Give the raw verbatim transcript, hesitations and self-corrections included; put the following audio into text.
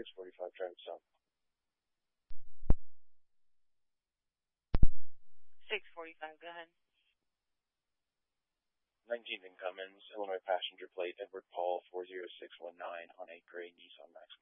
six forty-five, traffic stop. six forty-five, go ahead. nineteenth and Cummins, Illinois passenger plate, Edward Paul, four zero six one nine on a gray Nissan Maxima.